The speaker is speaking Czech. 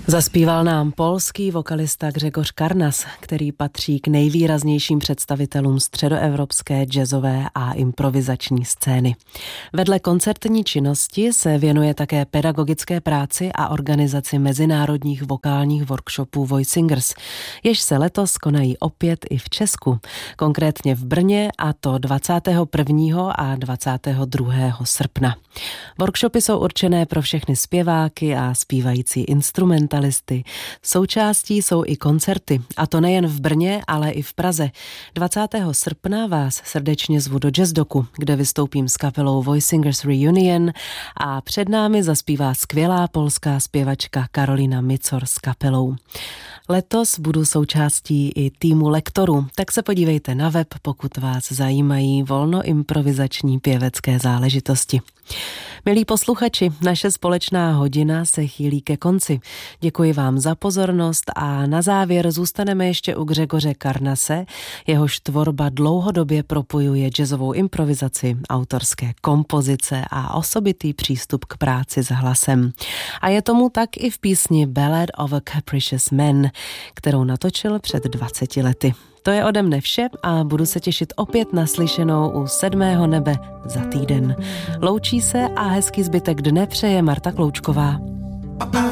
Zaspíval nám polský vokalista Grzegorz Karnas, který patří k nejvýraznějším představitelům středoevropské jazzové a improvizační scény. Vedle koncertní činnosti se věnuje také pedagogické práci a organizaci mezinárodních vokálních workshopů Voicingers, jež se konají opět i v Česku, konkrétně v Brně, a to 21. a 22. srpna. Workshopy jsou určené pro všechny zpěváky a zpívající instrumentalisty. Součástí jsou i koncerty, a to nejen v Brně, ale i v Praze. 20. srpna vás srdečně zvu do Jazzdoku, kde vystoupím s kapelou Voicingers Reunion a před námi zaspívá skvělá polská zpěvačka Karolina Micor s kapelou. Letos budu součástí i týmu lektorů, tak se podívejte na web, pokud vás zajímají volnoimprovizační pěvecké záležitosti. Milí posluchači, naše společná hodina se chýlí ke konci. Děkuji vám za pozornost a na závěr zůstaneme ještě u Grzegorze Karnase. Jehož tvorba dlouhodobě propojuje jazzovou improvizaci, autorské kompozice a osobitý přístup k práci s hlasem. A je tomu tak i v písni Ballad of a Capricious Man, kterou natočil před 20 lety. To je ode mne vše a budu se těšit opět na slyšenou u 7. nebe za týden. Loučí se a hezký zbytek dne přeje Marta Kloučková.